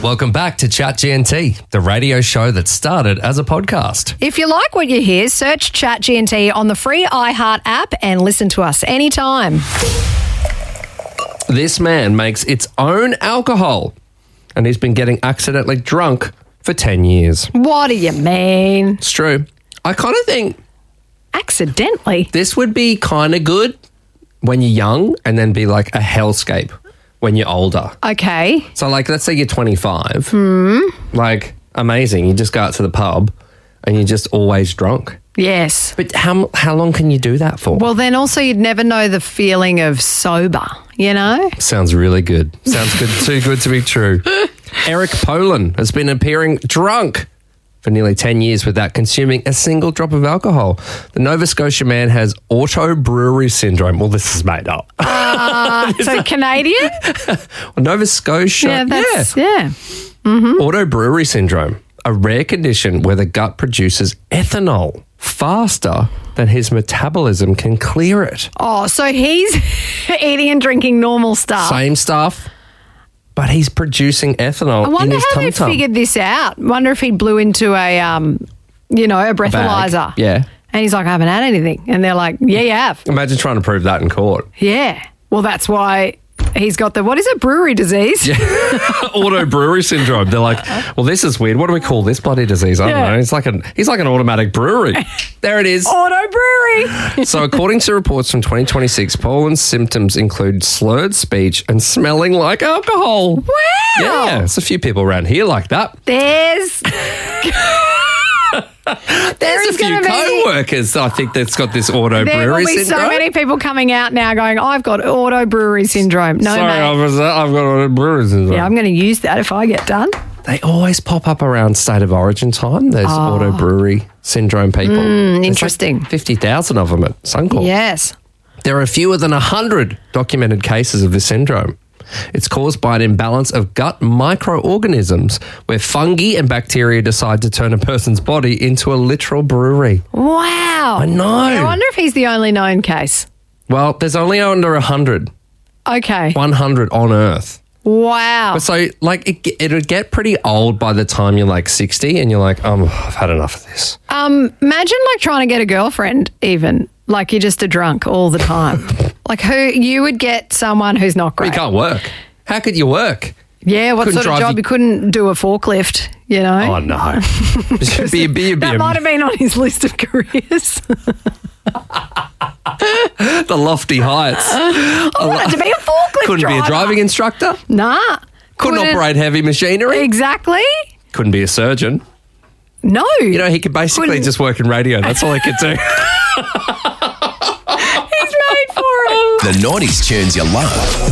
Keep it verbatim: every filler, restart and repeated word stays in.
Welcome back to Chat G N T, the radio show that started as a podcast. If you like what you hear, search Chat G N T on the free iHeart app and listen to us anytime. This man makes its own alcohol, and he's been getting accidentally drunk for ten years. What do you mean? It's true. I kind of think Accidentally? this would be kind of good when you're young and then be like a hellscape when you're older. Okay. So, like, let's say you're twenty-five. Hmm. Like, amazing. You just go out to the pub and you're just always drunk. Yes. But how how long can you do that for? Well, then also you'd never know the feeling of sober, you know? Sounds really good. Sounds good. Too good to be true. Eric Polan has been appearing drunk for nearly ten years without consuming a single drop of alcohol. The Nova Scotia man has auto brewery syndrome. Well, this is made up. Uh, so Canadian? Well, Nova Scotia. Yeah, that's, yeah. Mm-hmm. Auto brewery syndrome, a rare condition where the gut produces ethanol faster than his metabolism can clear it. Oh, so he's eating and drinking normal stuff. Same stuff, but he's producing ethanol I in wonder his how they tum-tum. figured this out. Wonder if he blew into a, um, you know, a breathalyzer. Yeah. And he's like, I haven't had anything. And they're like, yeah, you have. Imagine trying to prove that in court. Yeah. Well, that's why he's got the, what is it, brewery disease? Yeah. Auto brewery syndrome. They're like, well, this is weird. What do we call this bloody disease? I don't Yeah. know. It's like an he's like an automatic brewery. There it is. Auto brewery. So according to reports from twenty twenty-six, Poland's symptoms include slurred speech and smelling like alcohol. Wow. Yeah, there's a few people around here like that. There's... There's a is few gonna be- co-workers, I think, that's got this auto There will brewery be syndrome. so many people coming out now going, I've got auto brewery syndrome. No, Sorry, mate. officer, I've got auto brewery syndrome. Yeah, I'm going to use that if I get done. They always pop up around state of origin time. There's auto brewery syndrome people. There's like interesting. fifty thousand of them at Suncorp. Yes. There are fewer than one hundred documented cases of this syndrome. It's caused by an imbalance of gut microorganisms where fungi and bacteria decide to turn a person's body into a literal brewery. Wow. I know. I wonder if he's the only known case. Well, there's only under one hundred. Okay. one hundred on Earth. Wow. So, like, it, it would get pretty old by the time you're like sixty and you're like, um, I've had enough of this. Um, imagine like trying to get a girlfriend even. Like you're just a drunk all the time. Like who you would get someone who's not You great. can't work. How could you work? Yeah, what Couldn't sort of drive job? you- You couldn't do a forklift, you know? Oh, no. be, be, be, that be might have been on his list of careers. the lofty heights. I wanted to be a forklift Couldn't driver. be a driving instructor. Nah. Couldn't operate heavy machinery. Exactly. Couldn't be a surgeon. No. You know, he could basically Couldn't- just work in radio. That's all he could do. He's made for it. The nineties tunes you love.